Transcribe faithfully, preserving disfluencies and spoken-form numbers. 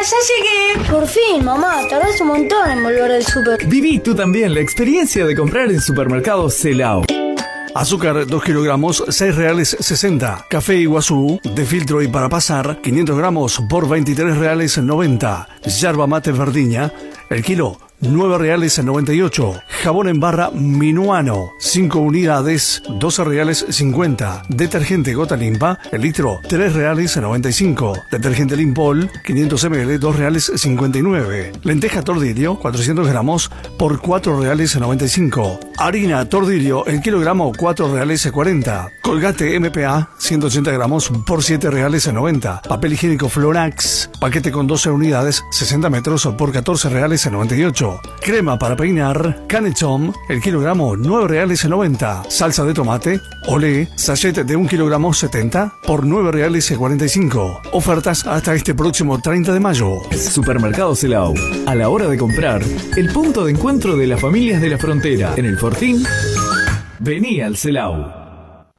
ya llegué. Por fin, mamá, tardaste un montón en volver del súper. Viví tú también la experiencia de comprar en Supermercado Celao. Azúcar dos kilogramos, seis reales sesenta. Café Iguazú, de filtro y para pasar, quinientos gramos por veintitrés reales noventa. Yerba mate Verdiña, el kilo, nueve reales noventa y ocho. Jabón en barra Minuano, cinco unidades, doce reales cincuenta. Detergente Gota Limpa, el litro, tres reales noventa y cinco. Detergente Limpol, quinientos mililitros, dos reales cincuenta y nueve. Lenteja Tordillo, cuatrocientos gramos, por cuatro reales noventa y cinco. Harina Tordillo, el kilogramo, cuatro reales cuarenta. Colgate M P A, ciento ochenta gramos, por siete reales noventa. Papel higiénico Flonax, paquete con doce unidades, sesenta metros, por catorce reales noventa y ocho. Crema para peinar Canechom, el kilogramo, nueve reales noventa. Salsa de tomate Olé, sachet de un kilogramo setenta por nueve reales cuarenta y cinco. Ofertas hasta este próximo treinta de mayo. Supermercado Celao. A la hora de comprar, el punto de encuentro de las familias de la frontera. En el Fortín, vení al Celao.